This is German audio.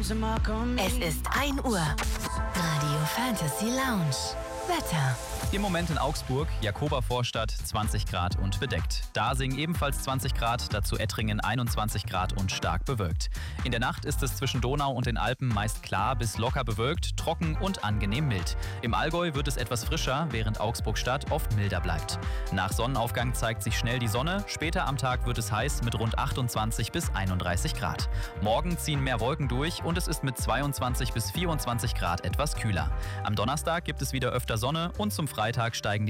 Es ist 1 Uhr. Radio Fantasy Lounge. Wetter. Im Moment in Augsburg, Jakoba-Vorstadt 20 Grad und bedeckt. Dasing ebenfalls 20 Grad, dazu Ettringen 21 Grad und stark bewölkt. In der Nacht ist es zwischen Donau und den Alpen meist klar bis locker bewölkt, trocken und angenehm mild. Im Allgäu wird es etwas frischer, während Augsburg-Stadt oft milder bleibt. Nach Sonnenaufgang zeigt sich schnell die Sonne, später am Tag wird es heiß mit rund 28 bis 31 Grad. Morgen ziehen mehr Wolken durch und es ist mit 22 bis 24 Grad etwas kühler. Am Donnerstag gibt es wieder öfter Sonne und zum Freitag steigen die